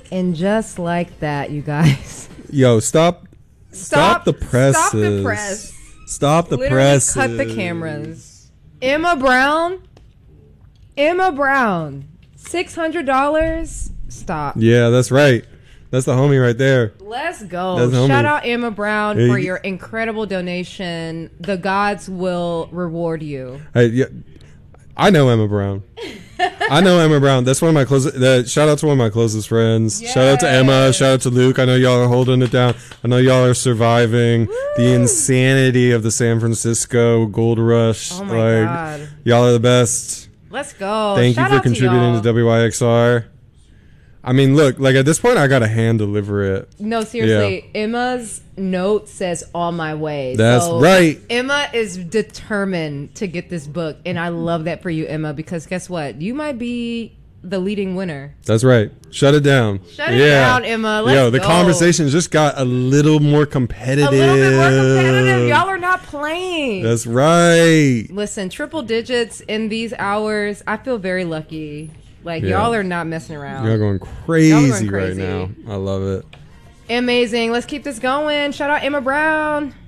And just like that, you guys. Yo, stop the presses. Stop the press. Stop the Literally presses. cut the cameras. Emma Brown, $600. Stop. Yeah, that's right. That's the homie right there. Let's go. That's the homie. Shout out Emma Brown Hey, for your incredible donation. The gods will reward you. Hey, yeah, I know Emma Brown. I know Emma Brown. That's one of my closest. Shout out to one of my closest friends. Yes. Shout out to Emma. Shout out to Luke. I know y'all are holding it down. I know y'all are surviving the insanity of the San Francisco gold rush. Oh my God. Y'all are the best. Let's go. Thank Shout you for out contributing to WYXR. I mean, look, like at this point, I gotta hand deliver it. No, seriously. Yeah. Emma's note says "on my way." That's right. Emma is determined to get this book, and I love that for you, Emma. Because guess what? You might be the leading winner. That's right. Shut it down. Shut it down, Emma. Let's the go. conversation just got a little more competitive. A little bit more competitive. Y'all are not playing. That's right. Listen, triple digits in these hours. I feel very lucky. Like, y'all are not messing around. Y'all going crazy right now. I love it. Amazing. Let's keep this going. Shout out Emma Brown.